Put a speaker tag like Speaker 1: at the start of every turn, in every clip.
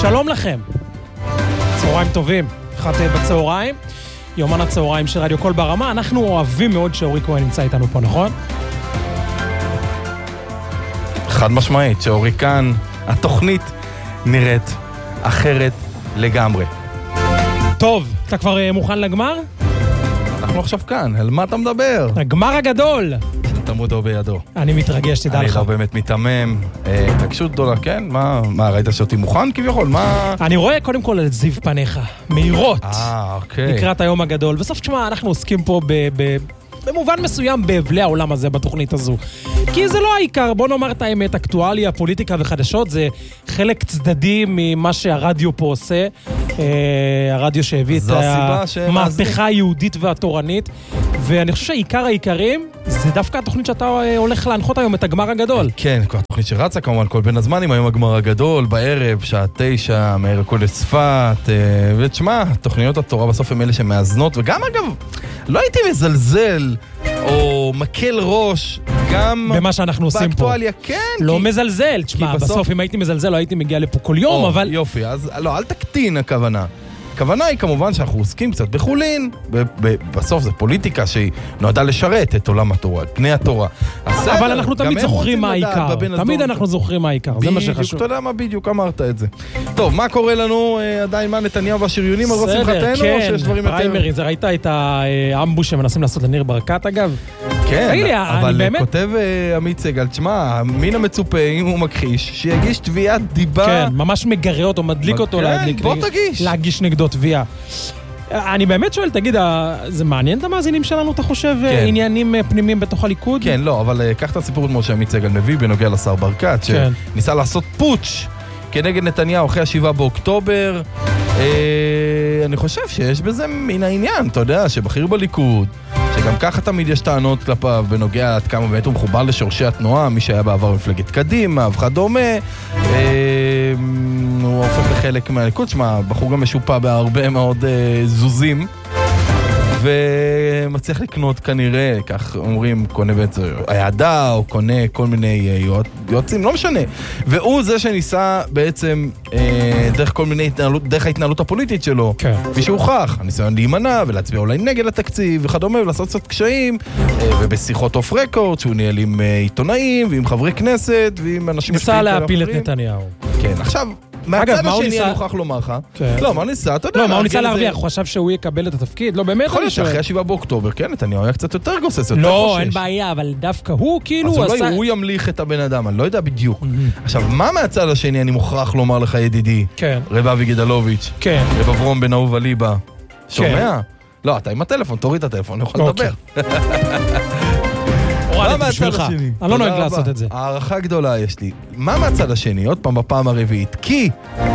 Speaker 1: שלום לכם. צהריים טובים. 1 בצהריים. יומן הצהריים של רדיו קול ברמה. אנחנו אוהבים מאוד שאורי כהן נמצא איתנו פה, נכון?
Speaker 2: חד משמעית, שאורי כאן, התוכנית נראית אחרת לגמרי.
Speaker 1: טוב, אתה כבר מוכן לגמר?
Speaker 2: אנחנו עכשיו כאן, על מה אתה מדבר?
Speaker 1: הגמר הגדול.
Speaker 2: תמודו בידו.
Speaker 1: אני מתרגש, תדע לך.
Speaker 2: אני לא באמת מתאמם. התרגשות גדולה, כן? מה, ראית שאותי מוכן כביכול? מה?
Speaker 1: אני רואה קודם כל על זיו פניך, מהירות.
Speaker 2: אוקיי.
Speaker 1: לקראת היום הגדול. בסוף, תשמע, אנחנו עוסקים פה במובן מסוים בהבלי העולם הזה בתוכנית הזו. כי זה לא העיקר, בוא נאמר את האמת, אקטואליה, פוליטיקה וחדשות, זה חלק צדדי ממה שהרדיו פה עושה. הרדיו שהביא את המהפכה היהודית והתורנית. ואני חושב שהעיקר העיקרים זה דווקא התוכנית שאתה הולך להנחות היום, את הגמר הגדול.
Speaker 2: כן, כבר התוכנית שרצה כמובן כל בין הזמנים, היום הגמר הגדול, בערב, שעה 9, מהר הכל לצפת, ותשמע, תוכניות התורה בסוף הם אלה שמאזנות, וגם אגב, לא הייתי מזלזל או מקל ראש, גם
Speaker 1: במה שאנחנו עושים פה.
Speaker 2: באקטואליה, כן.
Speaker 1: לא מזלזל, תשמע, בסוף אם הייתי מזלזל לא הייתי מגיע לפה כל יום, אבל...
Speaker 2: יופי, אז לא, אל תקטין הכוונה. הכוונה היא כמובן שאנחנו עוסקים קצת בחולין, בסוף זה פוליטיקה שהיא נועדה לשרת את עולם התורה, את פני התורה.
Speaker 1: אבל אנחנו תמיד זוכרים מה העיקר, תמיד אנחנו זוכרים מה העיקר, זה מה שחשוב.
Speaker 2: אתה יודע מה בדיוק אמרת את זה. טוב, מה קורה לנו עדיין, מה נתניהו והשריונים על ראש שמחתנו, או שיש דברים יותר...
Speaker 1: פריימריז, ראית את האמבוש שמנסים לעשות לניר ברקת אגב?
Speaker 2: כן, אבל כותב עמית סגל, תשמע, מן המצופה, אם הוא מכחיש, שיגיש תביעת דיבה.
Speaker 1: כן, ממש מגרה אותו, מדליק אותו להגיש נגדו תביעה. אני באמת שואל, תגיד, זה מעניין את המאזינים שלנו, אתה חושב, עניינים פנימיים בתוך הליכוד?
Speaker 2: כן, לא, אבל קח את הסיפור כמו שעמית סגל מביא בנוגע לשר ברקת, שניסה לעשות פוטש כנגד נתניהו אחרי 7 באוקטובר. אני חושב שיש בזה מן העניין, אתה יודע, שבכיר בליכוד, שגם ככה תמיד יש טענות כלפיו בנוגע עד כמה באמת הוא מחובר לשורשי התנועה, מי שהיה בעבר מפלגת קדימה, אף אחד דומה, הוא הופך לחלק מהליכוד, שמה, בחור גם משופע בהרבה מאוד זוזים, ומצליח לקנות כנראה, כך אומרים, קונה בעצם היעדה, או קונה כל מיני יועצים, לא משנה. והוא זה שניסה בעצם דרך כל מיני התנהלות, דרך ההתנהלות הפוליטית שלו, כפי שהוכח, הניסיון להימנע ולהצביע אולי נגד התקציב וכדומה, ולעשות קצת קשיים, ובשיחות אוף רקורד, שהוא ניהל עם עיתונאים ועם חברי כנסת ועם אנשים
Speaker 1: ניסה להפיל את נתניהו.
Speaker 2: כן, עכשיו... מהצד השני אני מוכרח לומר לך. לא, מה ניסה? אתה יודע...
Speaker 1: לא, מה הוא ניסה להרוויח? הוא חשב שהוא יקבל את התפקיד? לא, באמת?
Speaker 2: יכול להיות שאחרי 7 באוקטובר, כן, נתניהו היה קצת יותר גוסס, יותר
Speaker 1: לא,
Speaker 2: חושש.
Speaker 1: אין בעיה, אבל דווקא הוא כאילו...
Speaker 2: אז אולי הוא ימליך את הבן אדם, אני לא יודע בדיוק. עכשיו, מה מהצד השני אני מוכרח לומר לך, ידידי?
Speaker 1: כן.
Speaker 2: רב אבי גדלוביץ'.
Speaker 1: כן.
Speaker 2: רב אברום בן אהוב אליבא. שומע? לא, אתה עם הטלפון, תוריד את הטלפון, אני יכול לדבר.
Speaker 1: מה מהצד השני? אני לא נוהג לעשות את זה.
Speaker 2: הערכה גדולה יש לי. מה מהצד השני? עוד פעם בפעם הרביעית. כי...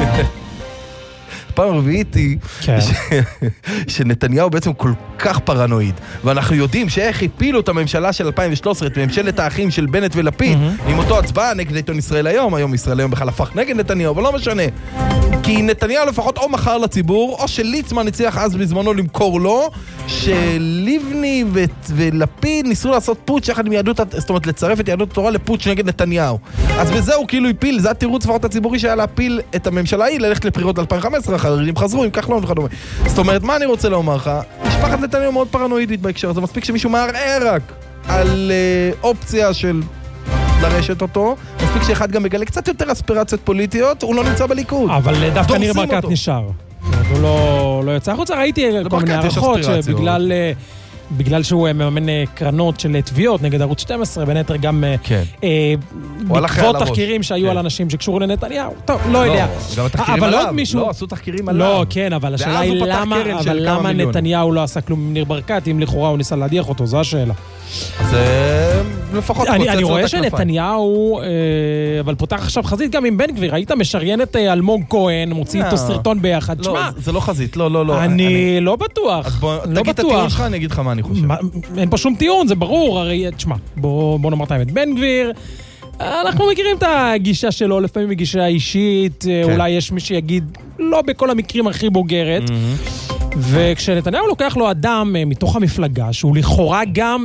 Speaker 2: הפעם הרביעית היא שנתניהו בעצם כל כך פרנואיד. ואנחנו יודעים שאיך הפילו את הממשלה של 2013, את ממשלת האחים של בנט ולפיד, עם אותו הצבעה נגד עיתון ישראל היום. היום ישראל היום בכלל הפך נגד נתניהו, אבל לא משנה. כי נתניהו לפחות או מכר לציבור, או שליצמן הצליח אז בזמנו למכור לו, שליבני ולפיד ניסו לעשות פוטש יחד עם יהדות, זאת אומרת לצרף את יהדות התורה לפוטש נגד נתניהו. אז בזה הוא כאילו הפיל, זה התירוץ לפחות הציבורי שהיה להפיל את הממשלה ההיא, ללכת לבחירות 2015, החרדים חזרו עם כחלון וכדומה. זאת אומרת, מה אני רוצה לומר לך? משפחת נתניהו מאוד פרנואידית בהקשר הזה, מספיק שמישהו מערער רק על אופציה של לרשת אותו, מספיק שאחד גם מגלה קצת יותר אספירציות פוליטיות, הוא לא נמצא בליכוד.
Speaker 1: אבל דווקא ניר ברקת נשאר. הוא לא יצא החוצה, ראיתי כל מיני הערכות שבגלל שהוא מממן קרנות של תביעות נגד ערוץ 12, בין היתר גם בעקבות תחקירים שהיו על אנשים שקשורו לנתניהו. טוב, לא יודע. אבל עוד מישהו...
Speaker 2: לא, עשו תחקירים עליו.
Speaker 1: לא, כן, אבל השאלה היא למה נתניהו לא עשה כלום עם ניר ברקת, אם לכאורה הוא ניסה להדיח אותו, זו השאלה.
Speaker 2: אז לפחות...
Speaker 1: אני רואה שנתניהו, אבל פותח עכשיו חזית גם עם בן גביר, היית משריין את אלמוג כהן, מוציא איתו סרטון ביחד.
Speaker 2: לא, זה לא חזית, לא.
Speaker 1: אני לא בטוח.
Speaker 2: אז בוא, תגיד את הטיעון שלך, אני אגיד לך מה אני חושב.
Speaker 1: אין פה שום טיעון, זה ברור, הרי, תשמע, בוא נאמר את האמת, בן גביר, אנחנו מכירים את הגישה שלו, לפעמים הגישה אישית, אולי יש מי שיגיד, לא בכל המקרים הכי בוגרת, וכשנתניהו לוקח לו אדם מתוך המפלגה, שהוא לכאורה גם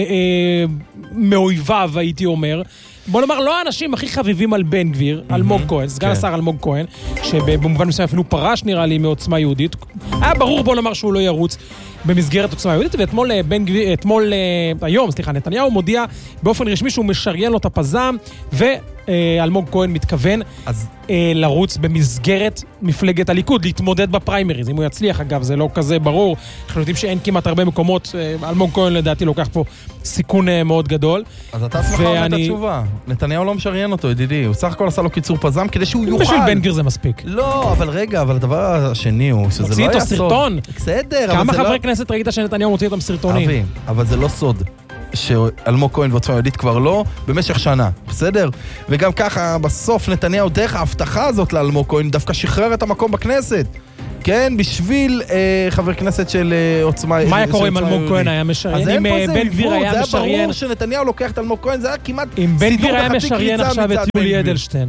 Speaker 1: מאויביו, הייתי אומר, בוא נאמר, לא האנשים הכי חביבים על בן גביר, אלמוג כהן, סגן השר אלמוג כהן, שבמובן מסוים אפילו פרש נראה לי מעוצמה יהודית, היה ברור בוא נאמר שהוא לא ירוץ במסגרת עוצמה יהודית, ואתמול היום, נתניהו מודיע באופן רשמי שהוא משריין לו את הפזם, ואלמוג כהן מתכוון לרוץ במסגרת מפלגת הליכוד, להתמודד בפריימריז. אם הוא יצליח, אגב, זה לא כזה ברור. אנחנו יודעים שאין כמעט הרבה מקומות, אלמוג כהן לדעתי לוקח פה סיכון מאוד גדול.
Speaker 2: אז אתה סמכה את התשובה. נתניהו לא משריין אותו, ידידי. הוא סך הכל עשה לו קיצור פזם כדי שהוא יוכל.
Speaker 1: בשביל בן גביר זה מספיק.
Speaker 2: לא, אבל רגע, אבל הדבר השני הוא שזה לא
Speaker 1: מוציא איתו סרטון.
Speaker 2: בסדר,
Speaker 1: כמה חברי כנסת ראית שנתניהו מוציא אותם סרטונים?
Speaker 2: אבי, אבל זה לא סוד. שאלמוג כהן ועוצמה יהודית כבר לא, במשך שנה, בסדר? וגם ככה, בסוף נתניהו דרך ההבטחה הזאת לאלמוג כהן דווקא שחרר את המקום בכנסת. כן, בשביל חבר כנסת של עוצמה...
Speaker 1: מה היה קורה אם אלמוג כהן היה משריין? אם בן גביר היה משריין...
Speaker 2: זה היה ברור שנתניהו לוקח את אלמוג כהן, זה היה כמעט...
Speaker 1: אם בן גביר היה משריין עכשיו את יולי אדלשטיין.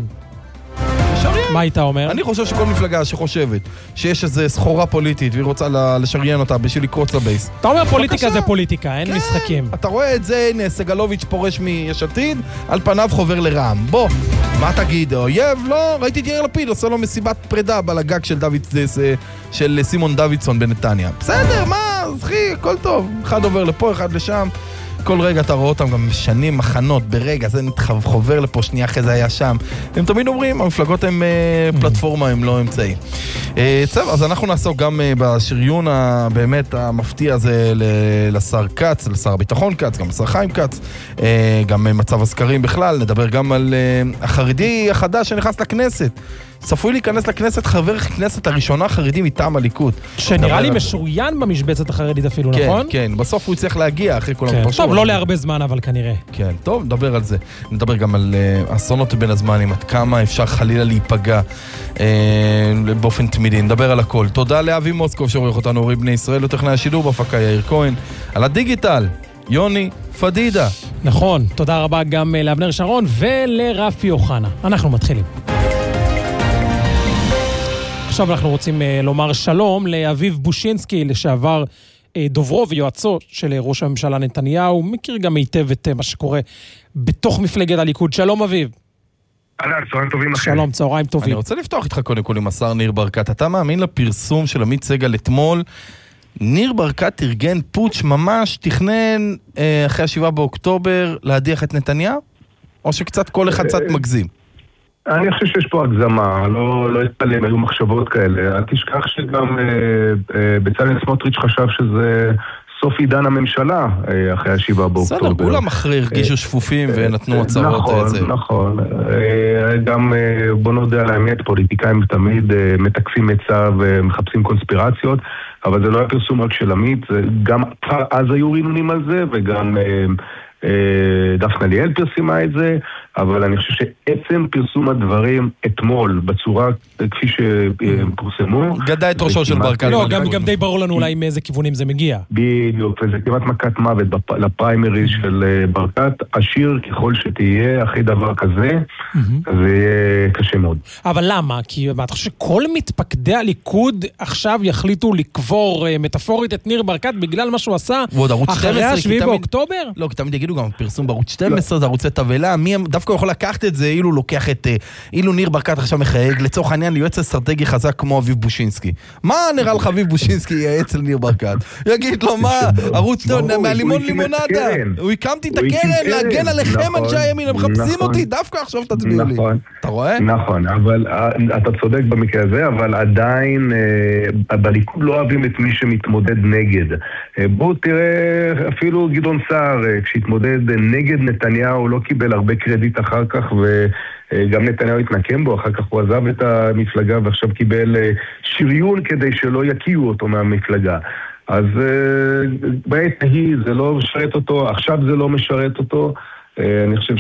Speaker 1: מה היית אומר?
Speaker 2: אני חושב שכל מפלגה שחושבת שיש איזו סחורה פוליטית והיא רוצה לשריין אותה בשביל לקרוץ לבייס.
Speaker 1: אתה אומר פוליטיקה זה פוליטיקה, אין משחקים.
Speaker 2: אתה רואה את זה, הנה, סגלוביץ' פורש מיש עתיד, על פניו חובר לרע"מ. בוא, מה תגיד, אויב? לא, ראיתי את יאיר לפיד, עושה לו מסיבת פרידה על הגג של סימון דוידסון בנתניה. בסדר, מה? אחי, הכל טוב. אחד עובר לפה, אחד לשם. כל רגע אתה רואה אותם גם משנים מחנות, ברגע זה חובר לפה, שנייה אחרי זה היה שם. הם תמיד אומרים, המפלגות הם פלטפורמה, הם לא אמצעי. טוב, אז אנחנו נעסוק גם בשריון באמת המפתיע הזה לשר קץ, לשר הביטחון קץ, גם לשר חיים קץ, גם מצב הסקרים בכלל, נדבר גם על החרדי החדש שנכנס לכנסת. צפוי להיכנס לכנסת חבר כנסת הראשונה חרדי מטעם הליכוד.
Speaker 1: שנראה לי משוריין במשבצת החרדית אפילו, נכון?
Speaker 2: כן, בסוף הוא יצטרך להגיע אחרי כל הפרשות.
Speaker 1: טוב, לא להרבה זמן אבל כנראה.
Speaker 2: כן, טוב, נדבר על זה. נדבר גם על אסונות בין הזמנים, עד כמה אפשר חלילה להיפגע באופן תמידי. נדבר על הכל. תודה לאבי מוסקוב שעורך אותנו, אורי בני ישראל, וטכנאי השידור בהפקה יאיר כהן. על הדיגיטל, יוני פדידה.
Speaker 1: נכון, תודה רבה גם לאבנר שרון ולרפי אוחנה. אנחנו מתחילים. עכשיו אנחנו רוצים לומר שלום לאביב בושינסקי, לשעבר דוברו ויועצו של ראש הממשלה נתניהו, מכיר גם היטב את מה שקורה בתוך מפלגת הליכוד. שלום אביב.
Speaker 3: צהריים טובים לכם.
Speaker 1: שלום, צהריים טובים.
Speaker 2: אני רוצה לפתוח איתך קודם כל עם השר ניר ברקת. אתה מאמין לפרסום של עמית סגל אתמול? ניר ברקת ארגן פוטש, ממש תכנן אחרי 7 באוקטובר להדיח את נתניהו? או שקצת כל אחד קצת מגזים?
Speaker 3: אני חושב שיש פה הגזמה, לא התפלם, היו מחשבות כאלה. אל תשכח שגם בצלאל סמוטריץ' חשב שזה סוף עידן הממשלה אחרי 7 באוקטובר.
Speaker 2: בסדר, כולם אחרי הרגישו שפופים ונתנו הצהרות את זה.
Speaker 3: נכון. גם בוא נודה על האמת, פוליטיקאים תמיד מתקפים עצה ומחפשים קונספירציות, אבל זה לא היה פרסום רק של עמית, גם אז היו רינונים על זה, וגם דפנה ליאל פרסמה את זה, אבל אני חושב שעצם פרסום הדברים אתמול בצורה כפי שפורסמו
Speaker 2: גדע את ראשו של ברקת.
Speaker 1: לא, גם די ברור לנו אולי מאיזה כיוונים זה מגיע.
Speaker 3: בדיוק, וזה כמעט מכת מוות לפריימריז של ברקת, עשיר ככל שתהיה אחרי דבר כזה, זה יהיה קשה מאוד.
Speaker 1: אבל למה? כי אתה חושב שכל מתפקדי הליכוד עכשיו יחליטו לקבור מטאפורית את ניר ברקת בגלל מה שהוא עשה אחרי 7 באוקטובר?
Speaker 2: לא, כי תמיד יגידו גם פרסום בערוץ 12, זה ערוצי תבלה, דווקא יכול לקחת את זה, אילו לוקח את, אילו ניר ברקת עכשיו מחייג, לצורך העניין ליועץ אסטרטגי חזק כמו אביב בושינסקי. מה נראה לך אביב בושינסקי ייעץ לניר ברקת? יגיד לו, מה? ערוץ מהלימון לימונדה. הוא הקמתי את הקרן להגן עליכם אנשי הימין, הם מחפשים אותי, דווקא עכשיו תצביעו לי. אתה רואה?
Speaker 3: נכון, אבל אתה צודק במקרה הזה, אבל עדיין בליכוד לא אוהבים את מי שמתמודד נגד. בואו תראה, אפילו גדעון סער, כשהתמודד נגד נתניהו, לא קיבל הרבה קרדיט אחר כך, וגם נתניהו התנקם בו, אחר כך הוא עזב את המפלגה ועכשיו קיבל שריון כדי שלא יקיעו אותו מהמפלגה. אז בעת ההיא זה לא משרת אותו, עכשיו זה לא משרת אותו, אני חושב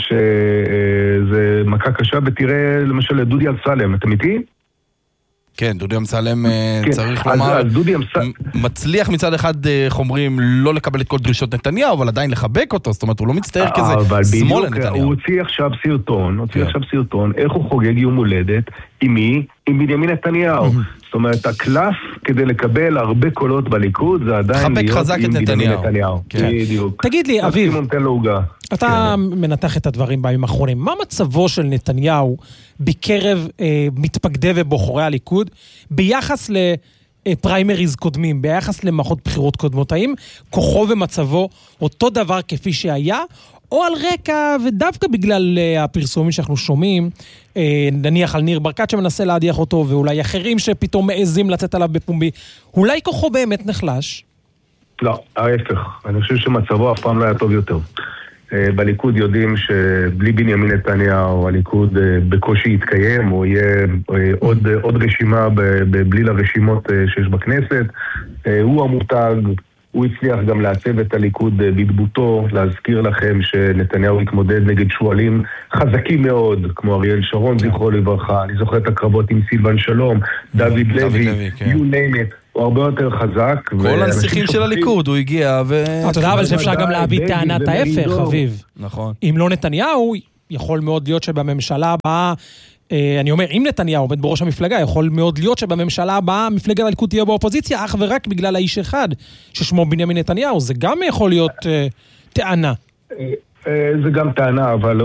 Speaker 3: שזה מכה קשה, ותראה למשל דודי אמסלם, אתם איתי?
Speaker 2: כן, דודי אמסלם צריך לומר, מצליח מצד אחד חומרים לא לקבל את כל דרישות נתניהו, אבל עדיין לחבק אותו, זאת אומרת, הוא לא מצטער כזה שמאל לנתניהו.
Speaker 3: הוא הוציא עכשיו סרטון, איך הוא חוגג יום הולדת, עם מי? עם בנימין נתניהו. זאת אומרת, הקלף כדי לקבל הרבה קולות בליכוד, זה עדיין להיות עם בנימין נתניהו. בדיוק.
Speaker 1: תגיד לי, אביב, אתה
Speaker 3: כן.
Speaker 1: מנתח את הדברים בימים האחרונים. מה מצבו של נתניהו בקרב מתפקדי ובוחרי הליכוד ביחס לפריימריז קודמים, ביחס למערכות בחירות קודמות? האם כוחו ומצבו אותו דבר כפי שהיה, או על רקע, ודווקא בגלל הפרסומים שאנחנו שומעים, נניח על ניר ברקת שמנסה להדיח אותו, ואולי אחרים שפתאום מעזים לצאת עליו בפומבי, אולי כוחו באמת נחלש?
Speaker 3: לא, ההפך. אני חושב שמצבו אף פעם לא היה טוב יותר. בליכוד יודעים שבלי בנימין נתניהו, הליכוד בקושי יתקיים, או יהיה עוד רשימה בלי לרשימות שיש בכנסת. הוא המותג, הוא הצליח גם לעצב את הליכוד בדמותו, להזכיר לכם שנתניהו התמודד נגד שואלים חזקים מאוד, כמו אריאל שרון, זכרו לברכה, אני זוכר את הקרבות עם סילבן שלום, דוד לוי, you name it. הוא הרבה יותר חזק.
Speaker 2: כל הנסיכים של הליכוד, הוא הגיע ו...
Speaker 1: אתה יודע, אבל שאפשר גם להביא טענת ההפך, אביב.
Speaker 2: נכון.
Speaker 1: אם לא נתניהו, יכול מאוד להיות שבממשלה הבאה, אני אומר, אם נתניהו עומד בראש המפלגה, יכול מאוד להיות שבממשלה הבאה מפלגת הליכוד תהיה באופוזיציה, אך ורק בגלל האיש אחד, ששמו בנימין נתניהו. זה גם יכול להיות טענה.
Speaker 3: זה גם טענה, אבל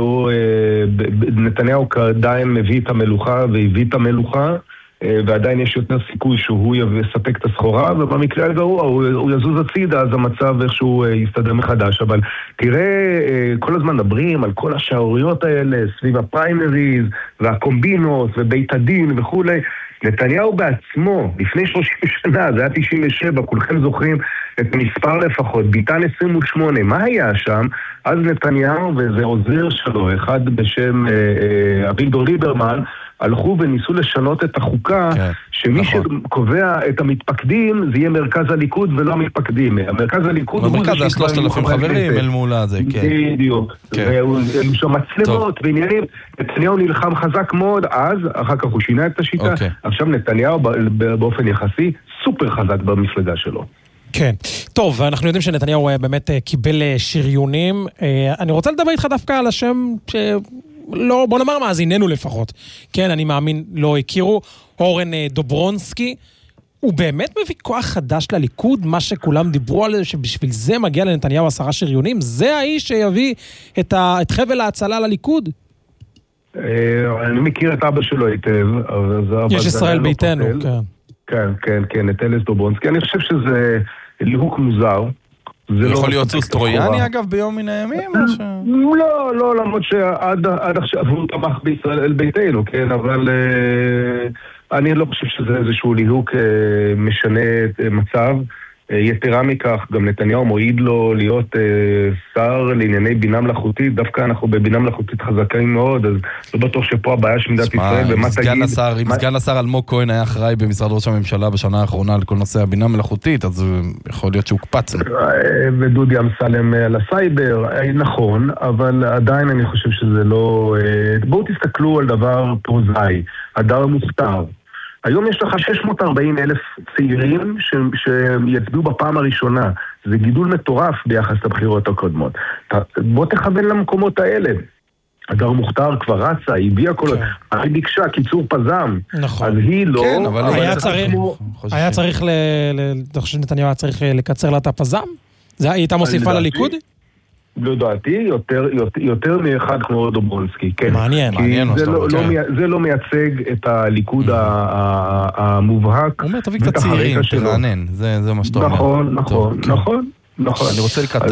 Speaker 3: נתניהו עדיין מביא את המלוכה, והביא את המלוכה, ועדיין יש יותר סיכוי שהוא יספק את הסחורה, ובמקרה הגרוע הוא יזוז הצידה, אז המצב איכשהו יסתדר מחדש. אבל תראה, כל הזמן מדברים על כל השעוריות האלה, סביב הפריימריז, והקומבינות, ובית הדין וכו'. נתניהו בעצמו, לפני 30 שנה, זה היה 97, כולכם זוכרים את מספר לפחות, ביטן 28, מה היה שם? אז נתניהו וזה עוזר שלו, אחד בשם אביגדור ליברמן, הלכו וניסו לשנות את החוקה, שמי שקובע את המתפקדים, זה יהיה מרכז הליכוד ולא המתפקדים. המרכז הליכוד...
Speaker 2: המרכז זה 3,000 חברים אל מול הזה, כן.
Speaker 3: בדיוק. והיו שם מצלמות ועניינים. נתניהו נלחם חזק מאוד, אז, אחר כך הוא שינה את השיטה. עכשיו נתניהו באופן יחסי סופר חזק במפלגה שלו.
Speaker 1: כן. טוב, אנחנו יודעים שנתניהו באמת קיבל שריונים. אני רוצה לדבר איתך דווקא על השם לא, בוא נאמר מאזיננו לפחות. כן, אני מאמין, לא הכירו. אורן דוברונסקי, הוא באמת מביא כוח חדש לליכוד, מה שכולם דיברו על זה, שבשביל זה מגיע לנתניהו 10 שריונים, זה האיש שיביא את חבל ההצלה לליכוד?
Speaker 3: אני מכיר את אבא שלו היטב.
Speaker 1: יש ישראל ביתנו,
Speaker 3: כן, את אלס דוברונסקי. אני חושב שזה ליהוק מוזר.
Speaker 2: זה יכול להיות סוס טרויאני אגב ביום מן הימים?
Speaker 3: לא, למרות שעד עכשיו הוא תמך בישראל ביתנו, כן, אבל אני לא חושב שזה איזשהו ליהוק משנה מצב. יתרה מכך, גם נתניהו מועיד לו להיות שר לענייני בינה מלאכותית, דווקא אנחנו בבינה מלאכותית חזקים מאוד, אז לא בטוח שפה הבעיה של מדינת ישראל, ומה תגיד...
Speaker 2: אם סגן השר אלמוג כהן היה אחראי במשרד ראש הממשלה בשנה האחרונה על כל נושא הבינה מלאכותית, אז יכול להיות שהוא קפץ.
Speaker 3: ודודי אמסלם על הסייבר, נכון, אבל עדיין אני חושב שזה לא... בואו תסתכלו על דבר פרוזאי, הדר מוסתר. היום יש לך 640,000 צעירים שיצביעו בפעם הראשונה. זה גידול מטורף ביחס לבחירות הקודמות. בוא תכוון למקומות האלה. הדר מוכתר כבר רצה, היא הביאה כל... היא ביקשה קיצור פזם.
Speaker 1: נכון.
Speaker 3: אז היא לא...
Speaker 2: כן, אבל
Speaker 1: היה צריך... אתה חושב שנתניהו היה צריך לקצר לה את הפזם? זה הייתה מוסיפה לליכוד?
Speaker 3: לדעתי, יותר מאחד כמו דוברונסקי, כן.
Speaker 1: מעניין.
Speaker 3: זה לא מייצג את הליכוד המובהק.
Speaker 2: הוא אומר, תביא קצת צעירים, תרענן. זה מה שאתה אומר.
Speaker 3: נכון.
Speaker 2: אני רוצה לקראת...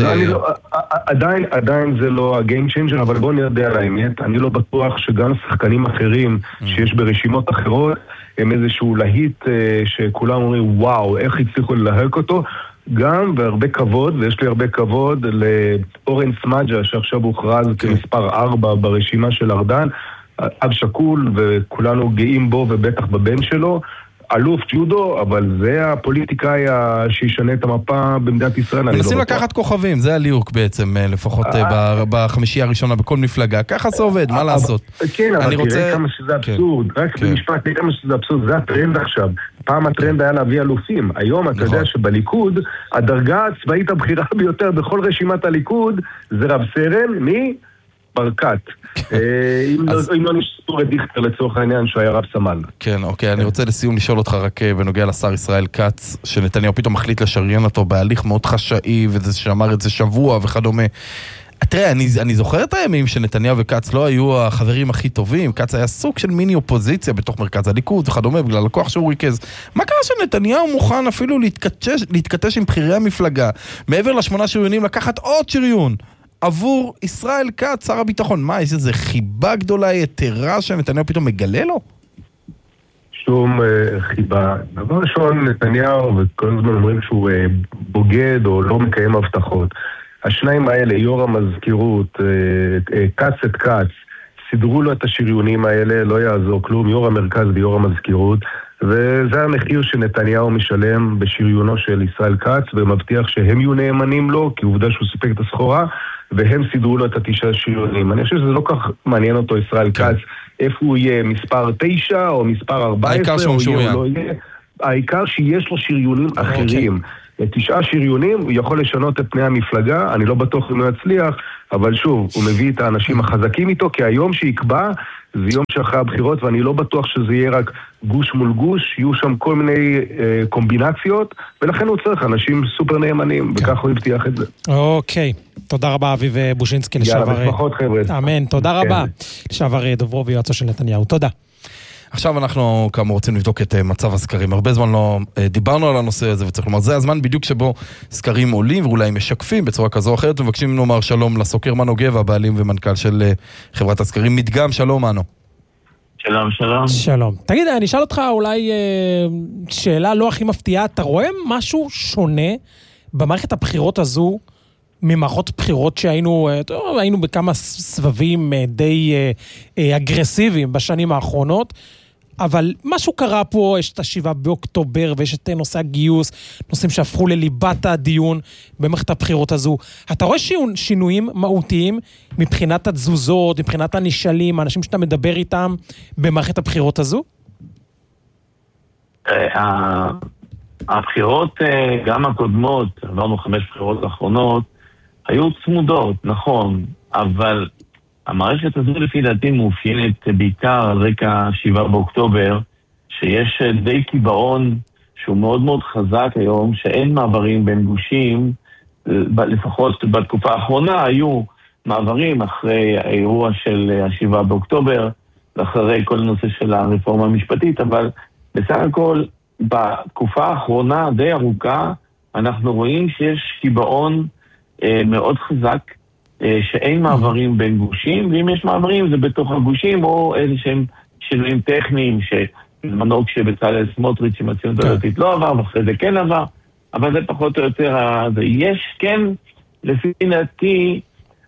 Speaker 3: עדיין זה לא ה-game changer, אבל בואו נראה על האמת. אני לא בטוח שגם שחקנים אחרים שיש ברשימות אחרות, הם איזשהו להיט שכולם אומרים, וואו, איך הצליחו ללהק אותו. גם, והרבה כבוד, ויש לי הרבה כבוד לאורן סמאג'ה, שעכשיו הוכרז כמספר 4 ברשימה של ארדן, אב שקול, וכולנו גאים בו ובטח בבן שלו, אלוף ג'ודו, אבל זה הפוליטיקאי שישנה את המפה במדינת ישראל.
Speaker 2: מנסים לקחת כוכבים, זה הליהוק בעצם, לפחות בחמישייה הראשונה בכל מפלגה. ככה זה עובד, מה לעשות?
Speaker 3: כן, אבל תראה כמה שזה אבסורד. רק במשפט, תראה כמה שזה אבסורד. זה הטרנד עכשיו. פעם הטרנד היה להביא אלופים. היום אתה יודע שבליכוד, הדרגה הצבאית הבחירה ביותר בכל רשימת הליכוד, זה רב סרן, מי? ברקת. אם לא נשאר את דיכטר לצורך העניין שהיה רב סמל.
Speaker 2: כן, אוקיי, אני רוצה לסיום לשאול אותך רק בנוגע לשר ישראל כץ, שנתניהו פתאום מחליט לשריין אותו בהליך מאוד חשאי, וזה שאמר את זה שבוע וכדומה. תראה, אני זוכר את הימים שנתניהו וכץ לא היו החברים הכי טובים, כץ היה סוג של מיני אופוזיציה בתוך מרכז הליכוד וכדומה, בגלל הכוח שהוא ריכז. מה קרה שנתניהו מוכן אפילו להתכתש עם בחירי המפלגה, מעבר ל8 שריונים לקחת עוד שריון עבור ישראל כץ, שר הביטחון? מה, יש איזו חיבה גדולה יתרה שנתניהו פתאום מגלה לו?
Speaker 3: שום חיבה. דבר ראשון, נתניהו, וכל הזמן אומרים שהוא בוגד או לא מקיים הבטחות. השניים האלה, יו"ר המזכירות, כץ את כץ, סידרו לו את השריונים האלה, לא יעזור כלום, יו"ר המרכז ויו"ר המזכירות, וזה המחיר שנתניהו משלם בשריונו של ישראל כץ, ומבטיח שהם יהיו נאמנים לו, כי עובדה שהוא סיפק את הסחורה, והם סידרו לו את 9 שריונים. אני חושב שזה לא כך מעניין אותו ישראל כץ, איפה הוא יהיה, מספר 9 או מספר 14,
Speaker 2: העיקר שהוא לא יהיה.
Speaker 3: העיקר שיש לו שריונים אחרים. 9 שריונים, הוא יכול לשנות את פני המפלגה, אני לא בטוח אם הוא יצליח, אבל שוב, הוא מביא את האנשים החזקים איתו, כי היום שיקבע, זה יום שאחרי הבחירות, ואני לא בטוח שזה יהיה רק גוש מול גוש, יהיו שם כל מיני קומבינציות, ולכן הוא צריך אנשים סופר נאמנים, וכך הוא הבטיח את זה.
Speaker 1: אוקיי, תודה רבה אביב בושינסקי, לשעבר...
Speaker 3: יאללה, משפחות חבר'ה.
Speaker 1: אמן, תודה רבה. לשעבר דוברו ויועצו של נתניהו, תודה.
Speaker 2: עכשיו אנחנו כאמור רוצים לבדוק את מצב הסקרים. הרבה זמן לא דיברנו על הנושא הזה, וצריך לומר, זה הזמן בדיוק שבו סקרים עולים, ואולי משקפים בצורה כזו או אחרת, ומבקשים לומר שלום לסוקר מנו גבע, בעלים ומנכ"ל של חברת הסקרים מדגם. שלום מנו.
Speaker 4: שלום, שלום.
Speaker 1: שלום. תגיד, אני אשאל אותך אולי שאלה לא הכי מפתיעה, אתה רואה משהו שונה במערכת הבחירות הזו, ממערכות בחירות שהיינו בכמה סבבים די אגרסיביים בשנים האחרונות, אבל משהו קרה פה, יש את 7 באוקטובר, ויש את נושא הגיוס, נושאים שהפכו לליבת הדיון במערכת הבחירות הזו. אתה רואה שינויים מהותיים מבחינת התזוזות, מבחינת הנשאלים, האנשים שאתה מדבר איתם במערכת הבחירות הזו?
Speaker 4: הבחירות, גם הקודמות, עברנו 5 בחירות האחרונות, היו צמודות, נכון, אבל המערכת הזו לפי דעתי מאופיינת בעיקר על רקע 7 באוקטובר, שיש די קיבעון שהוא מאוד מאוד חזק היום, שאין מעברים בין גושים, לפחות בתקופה האחרונה היו מעברים אחרי האירוע של 7 באוקטובר, ואחרי כל הנושא של הרפורמה המשפטית, אבל בסך הכל בתקופה האחרונה די ארוכה, אנחנו רואים שיש קיבעון מאוד חזק, שאין מעברים בין גושים, ואם יש מעברים זה בתוך הגושים, או איזה שהם שינויים טכניים, שבזמנו כשבצלאל סמוטריץ' עם הציונות הדתית לא עבר, ואחרי זה כן עבר, אבל זה פחות או יותר, יש כן, לפי דעתי,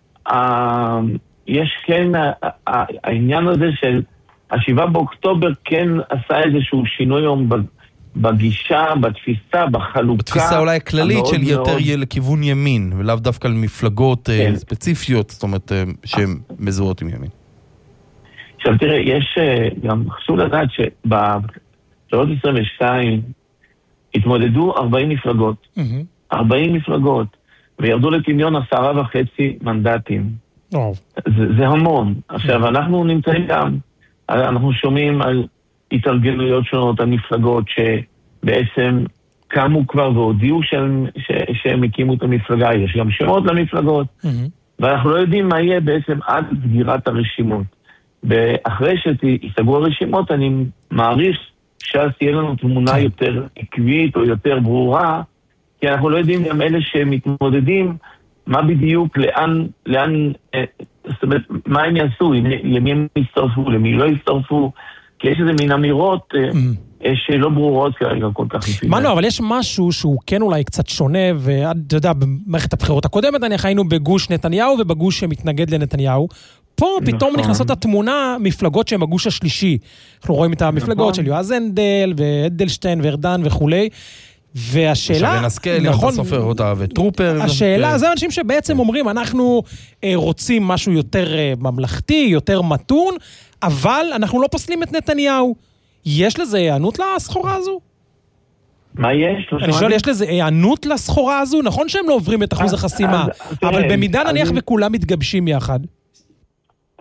Speaker 4: יש כן העניין הזה של 7 באוקטובר כן עשה איזשהו שינוי היום בגישה, בתפיסה, בחלוקה.
Speaker 2: בתפיסה אולי הכללית של יותר לכיוון ימין, ולאו דווקא למפלגות ספציפיות, זאת אומרת, שהן מזוהות עם ימין.
Speaker 4: עכשיו תראה, יש גם חשוב לדעת שב-2022 התמודדו 40 מפלגות. 40 מפלגות, וירדו לטמיון 10.5 מנדטים. זה המון. עכשיו, אנחנו נמצאים גם, אנחנו שומעים על התארגנויות שונות, על מפלגות שבעצם קמו כבר והודיעו שהם הקימו את המפלגה, יש גם שמות למפלגות, ואנחנו לא יודעים מה יהיה בעצם עד סגירת הרשימות. ואחרי שיסגרו הרשימות, אני מעריך שאז תהיה לנו תמונה יותר עקבית או יותר ברורה, כי אנחנו לא יודעים גם אלה שמתמודדים, מה בדיוק, לאן, זאת אומרת, מה הם יעשו, למי הם יצטרפו, למי לא יצטרפו, כי יש איזה מין אמירות שלא ברורות כרגע כל כך.
Speaker 1: מנו, אבל יש משהו שהוא כן אולי קצת שונה, ואתה יודע, במערכת הבחירות הקודמת, אני היינו בגוש נתניהו ובגוש שמתנגד לנתניהו, פה פתאום נכנסות התמונה מפלגות שהן הגוש השלישי. אנחנו רואים את המפלגות של יועז הנדל ואדלשטיין וארדן וכולי, והשאלה,
Speaker 2: שרן השכל, יונתן סופר אותה וטרופר.
Speaker 1: השאלה, זה אנשים שבעצם אומרים, אנחנו רוצים משהו יותר ממלכתי, יותר מתון, אבל אנחנו לא פוסלים את נתניהו. יש לזה הענות לסחורה הזו?
Speaker 4: מה יש?
Speaker 1: אני שואל, יש לזה הענות לסחורה הזו? נכון שהם לא עוברים את אחוז החסימה, אבל במידה נניח וכולם מתגבשים יחד.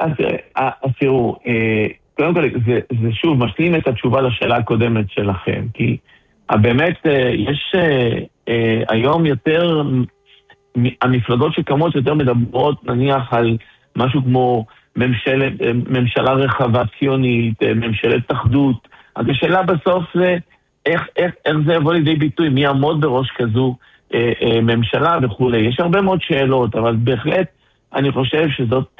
Speaker 4: אז תראו, קודם כל, זה שוב משלים את התשובה לשאלה הקודמת שלכם, כי באמת יש היום יותר, המפלגות שקמות יותר מדברות נניח על משהו כמו ממשלה רחבה ציונית, ממשלת אחדות. אז השאלה בסוף זה איך זה יבוא לידי ביטוי, מי יעמוד בראש כזו ממשלה וכו'. יש הרבה מאוד שאלות, אבל בהחלט אני חושב שזאת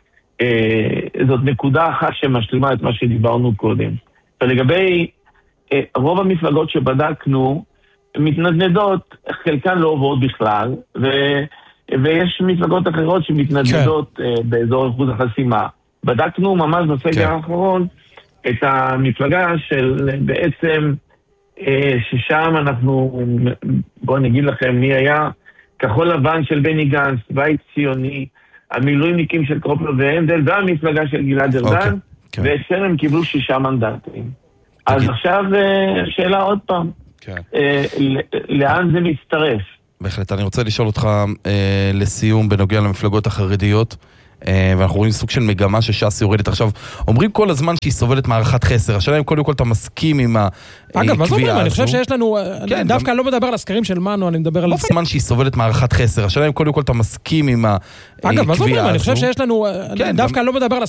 Speaker 4: נקודה אחת שמשלימה את מה שדיברנו קודם. ולגבי רוב המפלגות שבדקנו, מתנדנדות, חלקן לא עוברות בכלל, ויש מפלגות אחרות שמתנדנדות באזור אחוז החסימה. בדקנו ממש בסגר האחרון את המפלגה של בעצם, ששם אנחנו, בואו נגיד לכם מי היה, כחול לבן של בני גנץ, בית ציוני, המילואימניקים של קרופלר והנדל, והמפלגה של גלעד ארדן, ואצלם הם קיבלו 6 מנדטים. אז עכשיו שאלה עוד פעם, לאן זה מצטרף?
Speaker 2: בהחלט, אני רוצה לשאול אותך לסיום בנוגע למפלגות החרדיות, ואנחנו רואים סוג של מגמה שש"ס יורדת עכשיו. אומרים כל הזמן שהיא סובלת מערכת חסר. השאלה אם קודם כל אתה מסכים עם הקביעה הזו.
Speaker 1: אגב, מה זאת אני חושב שיש לנו, דווקא לא מדבר על הסקרים של מנו, אני מדבר על...
Speaker 2: הזמן שהיא סובלת מערכת חסר. השאלה אם קודם כל אתה מסכים עם הקביעה הזו.
Speaker 1: אגב, מה זאת אני חושב שיש לנו, דווקא לא מדבר על